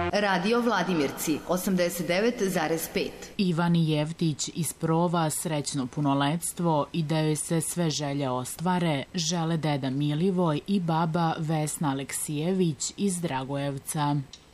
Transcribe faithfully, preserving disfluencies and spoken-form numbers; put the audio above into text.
Radio Vladimirci, osamdeset devet zarez pet. Ivani Jevtić iz Prova srećno punoletstvo i da joj se sve želje ostvare žele deda Milivoj i baba Vesna Aleksijević iz Dragojevca.